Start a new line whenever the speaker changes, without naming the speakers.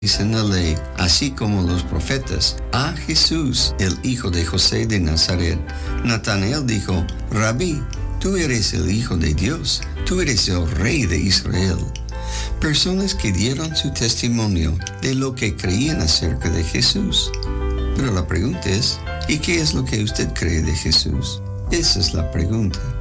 en la ley, así como los profetas, a Jesús, el hijo de José de Nazaret. Natanael dijo: Rabí, tú eres el Hijo de Dios, tú eres el Rey de Israel. Personas que dieron su testimonio de lo que creían acerca de Jesús. Pero la pregunta es, ¿y qué es lo que usted cree de Jesús? Esa es la pregunta.